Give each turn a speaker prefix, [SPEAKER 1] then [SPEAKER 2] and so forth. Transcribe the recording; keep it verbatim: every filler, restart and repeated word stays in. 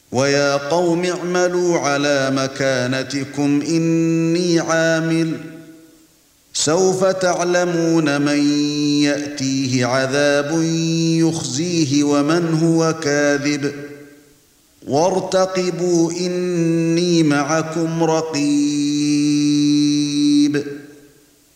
[SPEAKER 1] وَيَا قَوْمِ اعْمَلُوا عَلَى مَكَانَتِكُمْ إِنِّي عَامِلٌ سَوْفَ تَعْلَمُونَ مَن يَأْتِيهِ عَذَابٌ يُخْزِيهِ وَمَنْ هُوَ كَاذِبٌ وَارْتَقِبُوا إِنِّي مَعَكُمْ رَقِيبٌ